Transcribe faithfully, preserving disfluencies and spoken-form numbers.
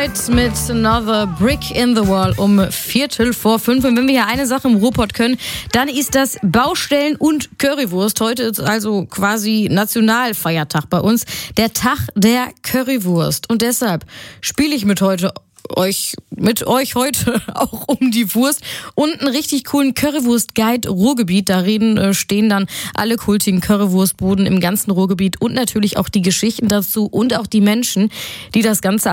Floyd mit Another Brick in the Wall um Viertel vor fünf. Und wenn wir hier eine Sache im Ruhrpott können, dann ist das Baustellen und Currywurst. Heute ist also quasi Nationalfeiertag bei uns, der Tag der Currywurst. Und deshalb spiele ich mit heute euch mit euch heute auch um die Wurst und einen richtig coolen Currywurst-Guide Ruhrgebiet. Darin äh, stehen dann alle kultigen Currywurstbuden im ganzen Ruhrgebiet und natürlich auch die Geschichten dazu und auch die Menschen, die das Ganze